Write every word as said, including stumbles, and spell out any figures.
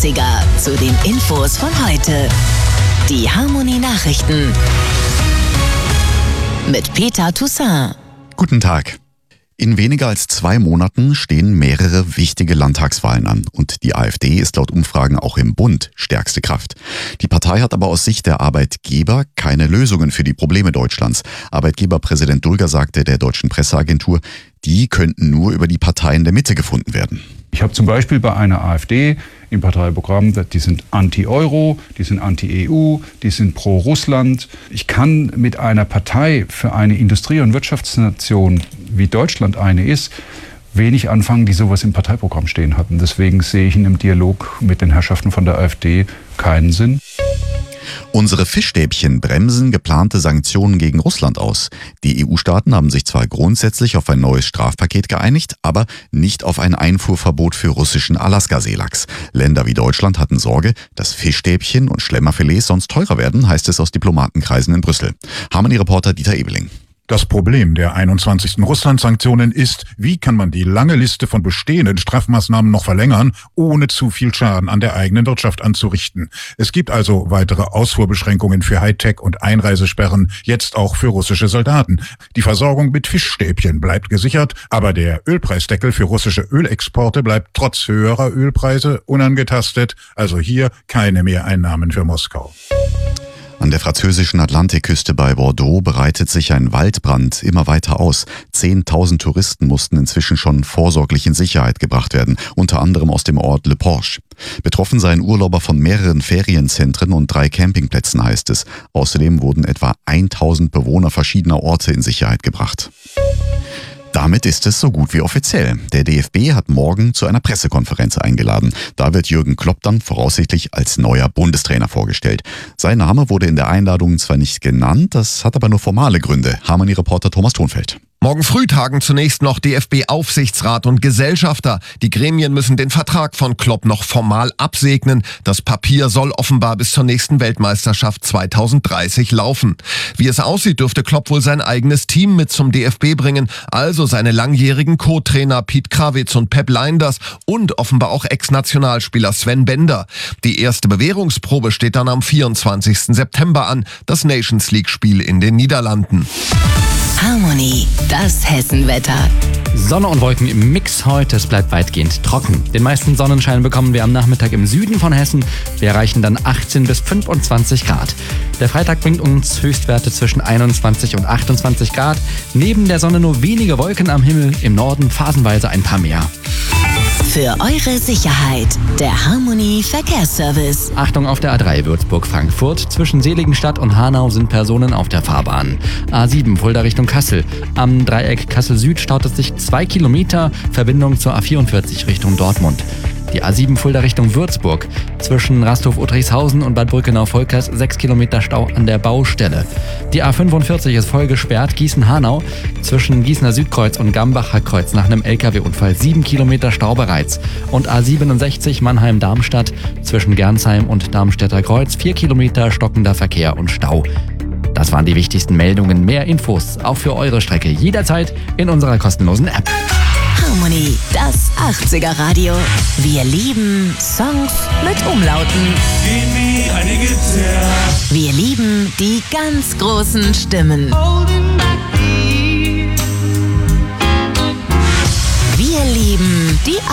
achtziger zu den Infos von heute. Die Harmony Nachrichten mit Peter Toussaint. Guten Tag. In weniger als zwei Monaten stehen mehrere wichtige Landtagswahlen an und die AfD ist laut Umfragen auch im Bund stärkste Kraft. Die Partei hat aber aus Sicht der Arbeitgeber keine Lösungen für die Probleme Deutschlands. Arbeitgeberpräsident Dulger sagte der deutschen Presseagentur, die könnten nur über die Parteien der Mitte gefunden werden. Ich habe zum Beispiel bei einer AfD im Parteiprogramm, die sind anti-Euro, die sind anti-E U, die sind pro-Russland. Ich kann mit einer Partei für eine Industrie- und Wirtschaftsnation, wie Deutschland eine ist, wenig anfangen, die sowas im Parteiprogramm stehen hatten. Deswegen sehe ich in einem Dialog mit den Herrschaften von der AfD keinen Sinn. Unsere Fischstäbchen bremsen geplante Sanktionen gegen Russland aus. Die E U-Staaten haben sich zwar grundsätzlich auf ein neues Strafpaket geeinigt, aber nicht auf ein Einfuhrverbot für russischen Alaska-Seelachs. Länder wie Deutschland hatten Sorge, dass Fischstäbchen und Schlemmerfilets sonst teurer werden, heißt es aus Diplomatenkreisen in Brüssel. Harmony-Reporter Dieter Ebeling. Das Problem der einundzwanzigsten Russland-Sanktionen ist, wie kann man die lange Liste von bestehenden Strafmaßnahmen noch verlängern, ohne zu viel Schaden an der eigenen Wirtschaft anzurichten. Es gibt also weitere Ausfuhrbeschränkungen für Hightech und Einreisesperren, jetzt auch für russische Soldaten. Die Versorgung mit Fischstäbchen bleibt gesichert, aber der Ölpreisdeckel für russische Ölexporte bleibt trotz höherer Ölpreise unangetastet, also hier keine Mehreinnahmen für Moskau. An der französischen Atlantikküste bei Bordeaux breitet sich ein Waldbrand immer weiter aus. Zehntausend Touristen mussten inzwischen schon vorsorglich in Sicherheit gebracht werden, unter anderem aus dem Ort Le Porche. Betroffen seien Urlauber von mehreren Ferienzentren und drei Campingplätzen, heißt es. Außerdem wurden etwa tausend Bewohner verschiedener Orte in Sicherheit gebracht. Damit ist es so gut wie offiziell. Der D F B hat morgen zu einer Pressekonferenz eingeladen. Da wird Jürgen Klopp dann voraussichtlich als neuer Bundestrainer vorgestellt. Sein Name wurde in der Einladung zwar nicht genannt, das hat aber nur formale Gründe. Harmony-Reporter Thomas Thonfeld. Morgen früh tagen zunächst noch D F B-Aufsichtsrat und Gesellschafter. Die Gremien müssen den Vertrag von Klopp noch formal absegnen. Das Papier soll offenbar bis zur nächsten Weltmeisterschaft zweitausenddreißig laufen. Wie es aussieht, dürfte Klopp wohl sein eigenes Team mit zum D F B bringen. Also seine langjährigen Co-Trainer Piet Krawitz und Pep Lijnders und offenbar auch Ex-Nationalspieler Sven Bender. Die erste Bewährungsprobe steht dann am vierundzwanzigsten September an. Das Nations League-Spiel in den Niederlanden. Harmony, das Hessenwetter. Sonne und Wolken im Mix heute, es bleibt weitgehend trocken. Den meisten Sonnenschein bekommen wir am Nachmittag im Süden von Hessen. Wir erreichen dann achtzehn bis fünfundzwanzig Grad. Der Freitag bringt uns Höchstwerte zwischen einundzwanzig und achtundzwanzig Grad. Neben der Sonne nur wenige Wolken am Himmel, im Norden phasenweise ein paar mehr. Für eure Sicherheit, der Harmony Verkehrsservice. Achtung auf der A drei Würzburg-Frankfurt. Zwischen Seligenstadt und Hanau sind Personen auf der Fahrbahn. A sieben Fulda Richtung Kassel. Am Dreieck Kassel-Süd staut es sich zwei Kilometer. Verbindung zur A vierundvierzig Richtung Dortmund. Die A sieben Fulda Richtung Würzburg. Zwischen Rasthof-Udrichshausen und Bad Brückenau-Volkers sechs Kilometer Stau an der Baustelle. Die A fünfundvierzig ist voll gesperrt. Gießen-Hanau. Zwischen Gießener Südkreuz und Gambacher Kreuz nach einem L K W-Unfall sieben Kilometer Stau bereits. Und A siebenundsechzig Mannheim-Darmstadt. Zwischen Gernsheim und Darmstädter Kreuz vier Kilometer stockender Verkehr und Stau. Das waren die wichtigsten Meldungen. Mehr Infos auch für eure Strecke jederzeit in unserer kostenlosen App. Harmony, das achtziger Radio. Wir lieben Songs mit Umlauten. Wir lieben die ganz großen Stimmen. Wir lieben die